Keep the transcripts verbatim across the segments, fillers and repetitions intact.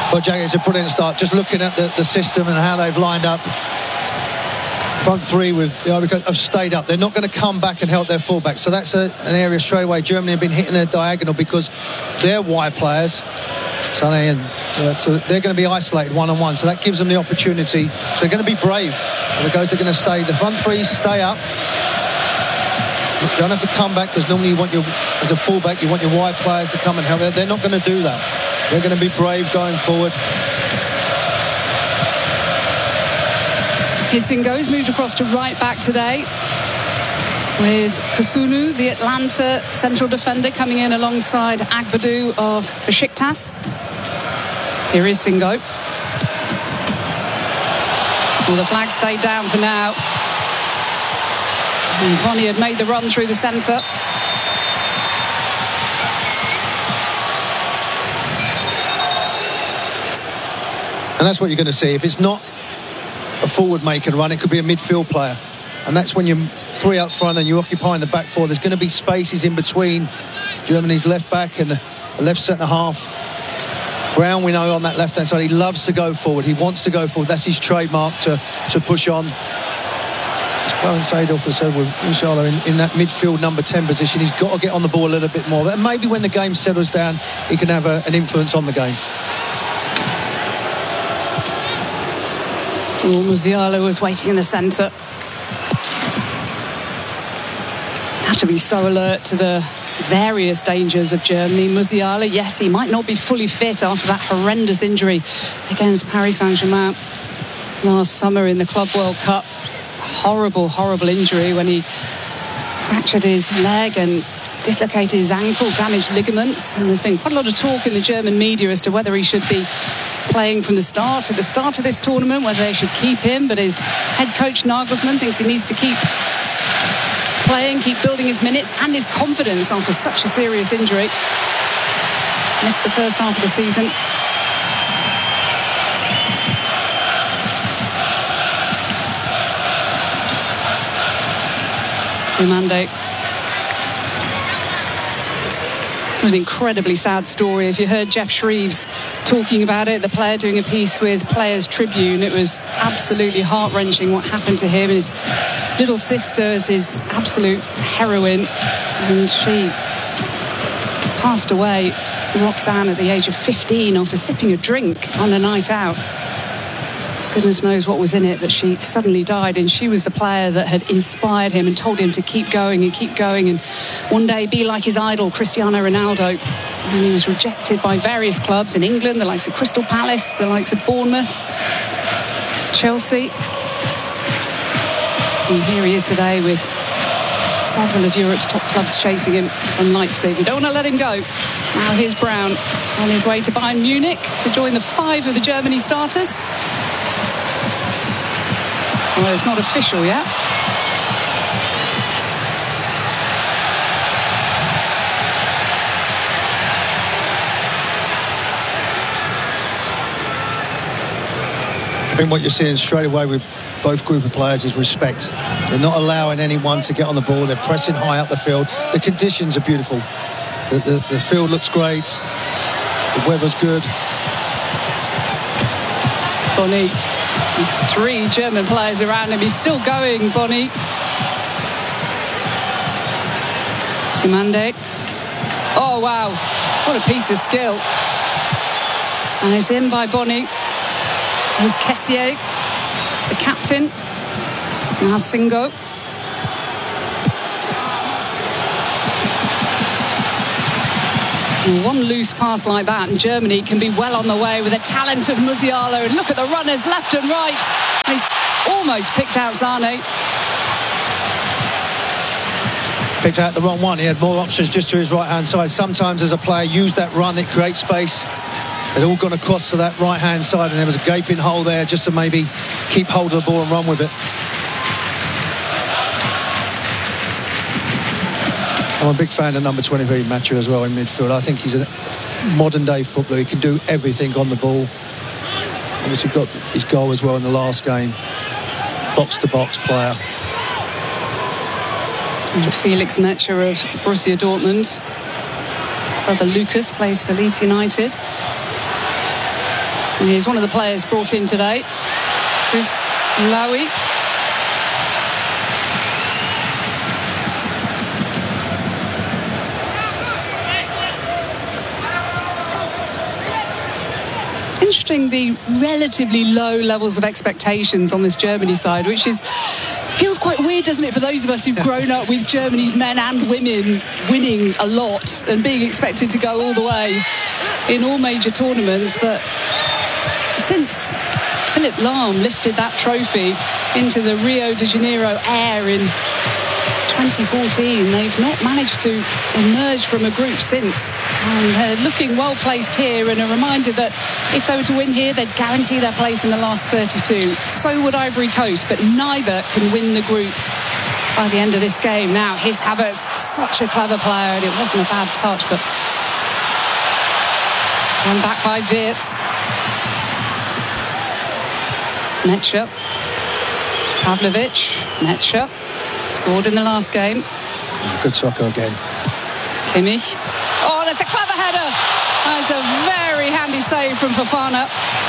Well, Jack, it's a brilliant start. Just looking at the, the system and how they've lined up. Front three with the Ivory Coast have stayed up. They're not going to come back and help their fullback. So that's a, an area straight away. Germany have been hitting their diagonal because they're wide players. So they, uh, so they're going to be isolated one-on-one. So that gives them the opportunity. So they're going to be brave. And the guys are going to stay. The front three stay up. You don't have to come back because normally you want your, as a fullback, you want your wide players to come and help. They're not going to do that. They're going to be brave going forward. Hisingo's moved across to right back today with Kusunu, the Atlanta central defender, coming in alongside Agbadou of Besiktas. Here is Singo. Well, the flag stayed down for now. And Bonnie had made the run through the centre. And that's what you're going to see. If it's not a forward make and run, it could be a midfield player. And that's when you're three up front and you're occupying the back four. There's going to be spaces in between Germany's left back and the left centre half. Brown, we know, on that left-hand side, he loves to go forward. He wants to go forward. That's his trademark, to, to push on. As Clarence Seedorf has said with Musiala in, in that midfield number ten position, he's got to get on the ball a little bit more. And maybe when the game settles down, he can have a, an influence on the game. Oh, Musiala was waiting in the centre. Have to be so alert to the various dangers of Germany. Musiala, yes, he might not be fully fit after that horrendous injury against Paris Saint-Germain last summer in the Club World Cup. Horrible, horrible injury when he fractured his leg and dislocated his ankle, damaged ligaments. And there's been quite a lot of talk in the German media as to whether he should be playing from the start at the start of this tournament, whether they should keep him. But his head coach Nagelsmann thinks he needs to keep playing, keep building his minutes and his confidence after such a serious injury. Missed the first half of the season. Diomande. It was an incredibly sad story. If you heard Jeff Shreves talking about it, the player doing a piece with Players Tribune, it was absolutely heart-wrenching what happened to him. His little sister is his absolute heroine, and she passed away, Roxanne, at the age of fifteen after sipping a drink on a night out. Goodness knows what was in it, but she suddenly died, and she was the player that had inspired him and told him to keep going and keep going and one day be like his idol, Cristiano Ronaldo. And he was rejected by various clubs in England, the likes of Crystal Palace, the likes of Bournemouth, Chelsea. And here he is today with several of Europe's top clubs chasing him from Leipzig. We don't want to let him go. Now here's Brown on his way to Bayern Munich to join the five of the Germany starters. Well, it's not official yet. I think what you're seeing straight away with both group of players is respect. They're not allowing anyone to get on the ball. They're pressing high up the field. The conditions are beautiful. The, the, the field looks great. The weather's good. Bonny. Three German players around him. He's still going, Bonny. Diomande. Oh, wow. What a piece of skill. And it's in by Bonny. Here's Kessié, the captain. Now Singo. One loose pass like that and Germany can be well on the way with the talent of Musiala. And look at the runners left and right. And he's almost picked out Zane. Picked out the wrong one. He had more options just to his right-hand side. Sometimes as a player, use that run, it creates space. They'd all gone across to that right-hand side and there was a gaping hole there just to maybe keep hold of the ball and run with it. I'm a big fan of number twenty-three, Mathieu, as well in midfield. I think he's a modern-day footballer. He can do everything on the ball. Obviously got his goal as well in the last game. Box-to-box player. And Felix Metscher of Borussia Dortmund. Brother Lucas plays for Leeds United. And here's one of the players brought in today, Christ Lowy. Interesting, the relatively low levels of expectations on this Germany side, which is feels quite weird, doesn't it, for those of us who've grown up with Germany's men and women winning a lot and being expected to go all the way in all major tournaments. But since Philipp Lahm lifted that trophy into the Rio de Janeiro air in twenty fourteen, they've not managed to emerge from a group since. And they're looking well placed here, and a reminder that if they were to win here, they'd guarantee their place in the last thirty-two. So would Ivory Coast, but neither can win the group by the end of this game. Now, here's Havertz, such a clever player, and it wasn't a bad touch, but one back by Wirtz. Metscher, Pavlovic, Metscher. Scored in the last game. Good soccer again. Kimmich. Oh, that's a clever header. That's a very handy save from Fofana.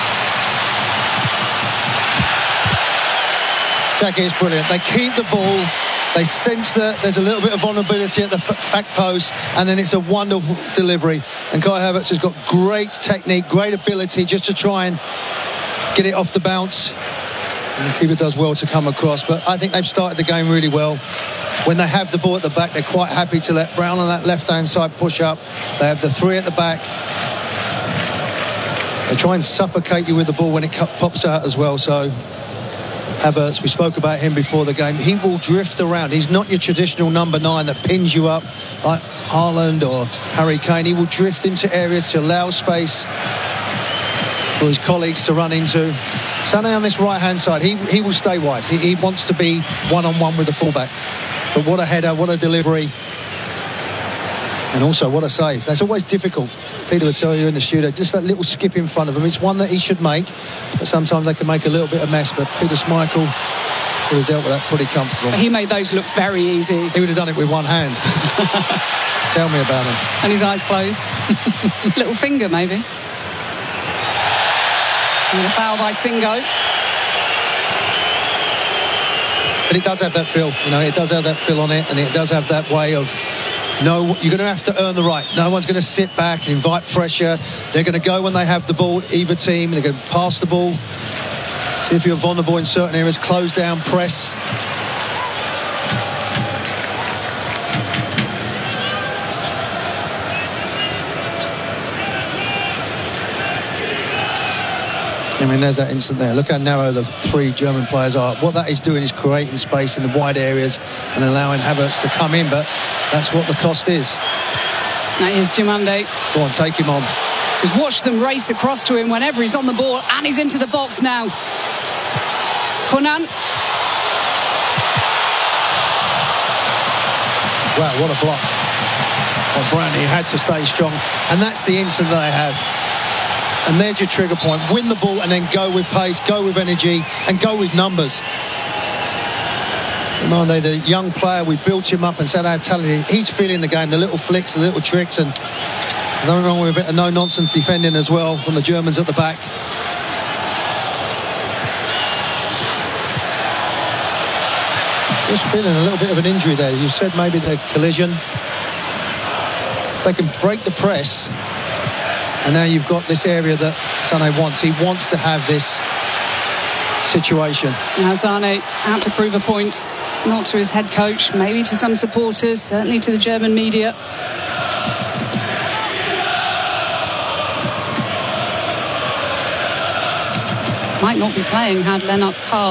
Jackie, is brilliant. They keep the ball. They sense that there's a little bit of vulnerability at the back post, and then it's a wonderful delivery. And Kai Havertz has got great technique, great ability just to try and get it off the bounce. And the keeper does well to come across, but I think they've started the game really well. When they have the ball at the back, they're quite happy to let Brown on that left-hand side push up. They have the three at the back. They try and suffocate you with the ball when it pops out as well. So Havertz, we spoke about him before the game. He will drift around. He's not your traditional number nine that pins you up like Haaland or Harry Kane. He will drift into areas to allow space for his colleagues to run into. Sané on this right-hand side, he, he will stay wide. He, he wants to be one-on-one with the fullback. But what a header, what a delivery. And also, what a save. That's always difficult. Peter would tell you in the studio, just that little skip in front of him. It's one that he should make, but sometimes they can make a little bit of mess. But Peter Schmeichel would have dealt with that pretty comfortable. He made those look very easy. He would have done it with one hand. Tell me about him. And his eyes closed. Little finger, maybe. And a foul by Singo. But it does have that feel, you know, it does have that feel on it, and it does have that way of, no, you're going to have to earn the right. No one's going to sit back and invite pressure. They're going to go when they have the ball, either team. They're going to pass the ball. See if you're vulnerable in certain areas, close down, press. I mean, there's that instant there. Look how narrow the three German players are. What that is doing is creating space in the wide areas and allowing Havertz to come in, but that's what the cost is. Now here's Diomande. Go on, take him on. Just watch them race across to him whenever he's on the ball, and he's into the box now. Konan. Wow, what a block. Well, Brown, he had to stay strong. And that's the instant that they have. And there's your trigger point. Win the ball and then go with pace, go with energy, and go with numbers. Diomande, the young player, we built him up and said our talent. He's feeling the game, the little flicks, the little tricks, and nothing wrong with a bit of no-nonsense defending as well from the Germans at the back. Just feeling a little bit of an injury there. You said maybe the collision. If they can break the press, and now you've got this area that Sané wants. He wants to have this situation. Now Sané out to prove a point, not to his head coach, maybe to some supporters, certainly to the German media. Might not be playing had Lennart Karl